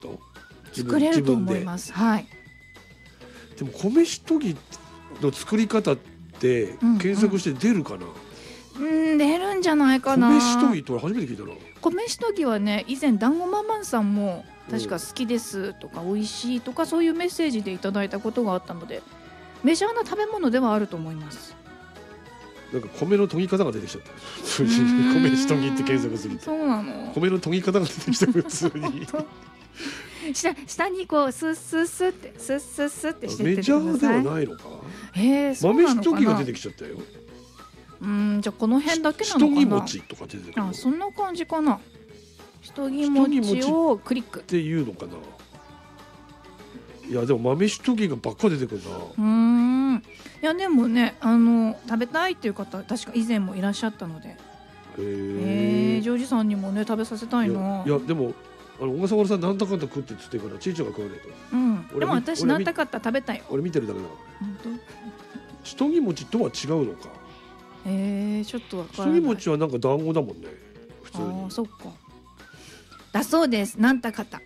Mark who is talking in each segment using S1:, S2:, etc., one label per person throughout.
S1: と
S2: 作れると思います。はい。
S1: でも米しとぎの作り方って検索して出るかな。
S2: 出るんじゃないかな。
S1: 米しとぎって俺初めて聞いたな。
S2: 米しとぎはね、以前団子ママンさんも確か好きですとか美味しいとかそういうメッセージでいただいたことがあったので、メジャーな食べ物ではあると思います。
S1: なんか米の研ぎ方が出てきちゃった。米しとぎって検索すると。
S2: そうなの。
S1: 米の研ぎ方が出てきた普通に。
S2: 下にこうスッスッスッってスッスッスッってしてってください。
S1: メジャーではないのか。
S2: そうなのかな。
S1: 豆しとぎが出てきちゃったよ。
S2: じゃあこの辺だけなのかな。
S1: しとぎ餅とか出てくる。
S2: あ、そんな感じかな。しとぎ餅をクリック
S1: っていうのかな。いやでも豆しとぎがばっか出てくるな。
S2: いやでもね、食べたいっていう方確か以前もいらっしゃったので、ジョージさんにもね食べさせたいな。
S1: いやでも小笠原さんなんだかんだ食ってっつってからちいちゃんが食わないと。
S2: でも私なんだかんだ食べたいよ。
S1: 俺見てるだけだから。本当？しとぎ餅とは違うのか。
S2: ちょっとわからない。
S1: しとぎ餅はなんか団子だもんね。普通に。
S2: あ、そっか。だそうです。なんたかた。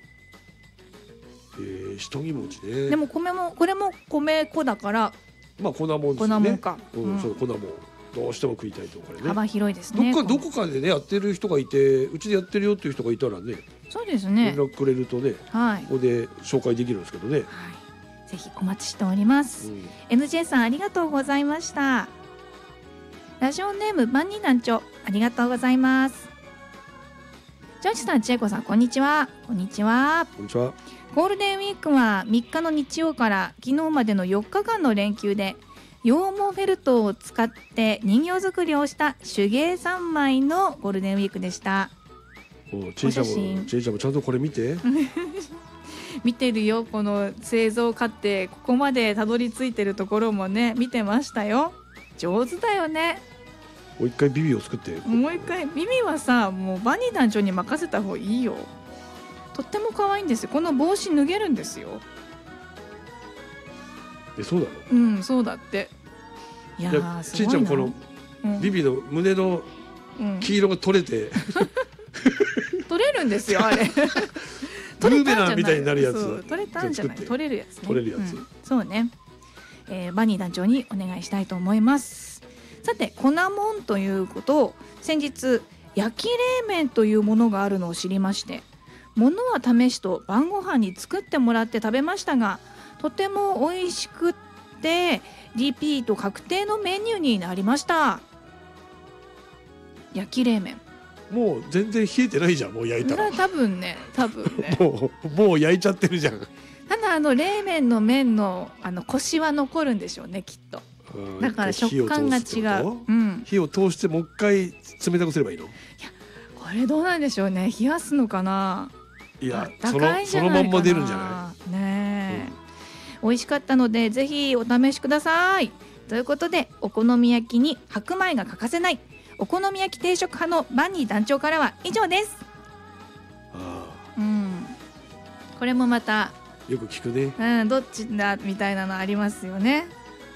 S1: しとぎ餅ね。
S2: でもこれも米粉だから。
S1: まあ粉もんですね。
S2: 粉もんか。
S1: そう粉もん。どうしても食いたいところね。
S2: 幅広いですね。
S1: どこかでねやってる人がいて、うちでやってるよっていう人がいたらね。
S2: そうですね。
S1: 連絡くれるとね。
S2: はい。
S1: ここで紹介できるんですけどね。はい。
S2: ぜひお待ちしております。NJ さんありがとうございました。ラジオネームバンニー団長ありがとうございます。ジョージさん、千恵子さん、こんにちは。こんにちは。
S1: こんにちは。
S2: ゴールデンウィークは3日の日曜から昨日までの4日間の連休で羊毛フェルトを使って人形作りをした手芸三昧のゴールデンウィークでした。
S1: ちえちゃんもちゃんとこれ見て。
S2: 見てるよ。この製造過程、ここまでたどり着いてるところもね見てましたよ。上手だよね。
S1: もう一回ビビを作って。
S2: もう一回ビビはさ、もうバニー団長に任せた方がいいよ。とっても可愛いんですよ。この帽子脱げるんですよ。
S1: そうなの？
S2: そうだって。いやー、すごいな。
S1: ちいちゃんこのビビの胸の黄色が取れて、
S2: 取れるんですよあれ。
S1: ブーメランみたいになるやつ。
S2: 取れたんじゃない？取れるやつね。
S1: 取れるやつ。
S2: そうね。バニー団長にお願いしたいと思います。さて、粉もんということを先日焼き冷麺というものがあるのを知りまして、ものは試しと晩ご飯に作ってもらって食べましたが、とても美味しくってリピート確定のメニューになりました。焼き冷麺。
S1: もう全然冷えてないじゃん。もう焼いたら。
S2: 多分ね。
S1: もう焼いちゃってるじゃん。
S2: ただ冷麺の麺のコシは残るんでしょうね、きっと。だから食感が違う。
S1: 火を通してもう一回冷たくすればいいの？いや、
S2: これどうなんでしょうね。冷やすのかな。
S1: いや、そのまんま出るんじゃない
S2: ね。美味しかったのでぜひお試しください。ということで、お好み焼きに白米が欠かせないお好み焼き定食派のバニー団長からは以上です。これもまた
S1: よく聞くね。
S2: どっちだみたいなのありますよね。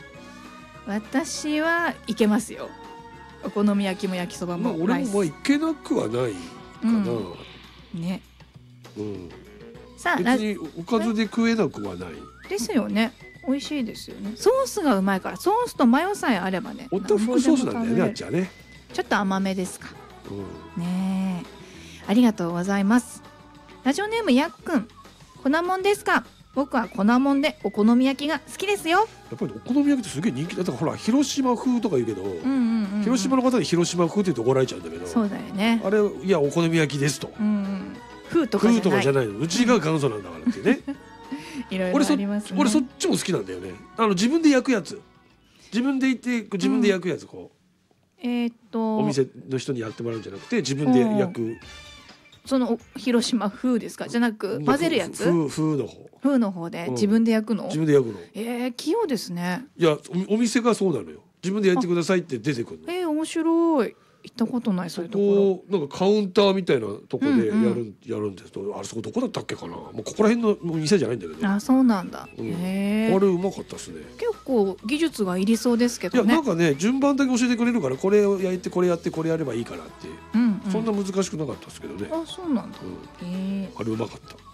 S2: 私はいけますよ。お好み焼きも焼きそばも
S1: 俺もいけなくはないかな。
S2: ね。
S1: さあ、別におかずで食えなくはない。
S2: ですよね。美味しいですよね。ソースがうまいから、ソースとマヨさえあればね。
S1: おたふくソースなんだよね、あっちはね。
S2: ちょっと甘めですか。ねえ。ありがとうございます。ラジオネームやっくん。粉もんですか？僕は粉もんでお好み焼きが好きですよ。
S1: やっぱりお好み焼きってすげえ人気だから、ほら広島風とか言うけど、広島の方に広島風って言うと怒られちゃうんだけど、
S2: そうだよね。
S1: あれ、いやお好み焼きですと。
S2: 風とかじゃない。
S1: うちが元祖なんだからってね。
S2: いろいろありますね。
S1: 俺そっちも好きなんだよね。自分で焼くやつ、自分で行って自分で焼くやつ、こうお店の人にやってもらうんじゃなくて自分で焼く。
S2: その広島風ですか？じゃなく混ぜるやつ？風の方で自分で焼くの？
S1: 自分で焼くの。
S2: 器用ですね。
S1: いや、お店がそうなのよ。自分で焼いてくださいって出てくるの。
S2: 面白い。行ったことない。そういうとこ
S1: ろなんかカウンターみたいなとこでやるんですと、あれそこどこだったっけかな。もうここら辺の店じゃないんだけど。
S2: あ、そうなんだ。あ
S1: れうまかったですね。
S2: 結構技術がいりそうですけどね。
S1: いや、なんかね、順番だけ教えてくれるから、これを焼いてこれやってこれやればいいからって、そんな難しくなかったですけどね。
S2: あ、そうなんだ。
S1: あれうまかった。